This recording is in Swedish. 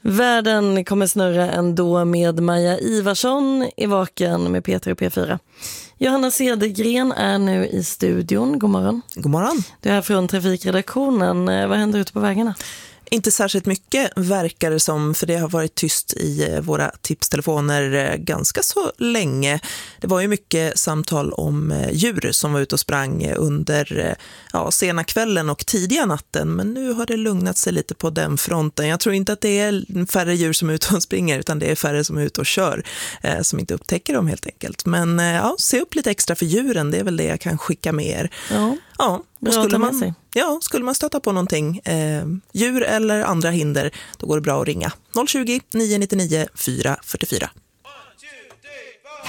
Världen kommer snurra ändå med Maja Ivarsson i Vaken med Peter och P4. Johanna Cedergren är nu i studion. God morgon. God morgon. Du är här från trafikredaktionen. Vad händer ute på vägarna? Inte särskilt mycket verkar det som, för det har varit tyst i våra tipstelefoner ganska så länge. Det var ju mycket samtal om djur som var ute och sprang under sena kvällen och tidiga natten, men nu har det lugnat sig lite på den fronten. Jag tror inte att det är färre djur som är ute och springer, utan det är färre som är ute och kör, som inte upptäcker dem helt enkelt. Men se upp lite extra för djuren, det är väl det jag kan skicka med er. Ja, skulle man stöta på någonting, djur eller andra hinder, då går det bra att ringa 020 999 444.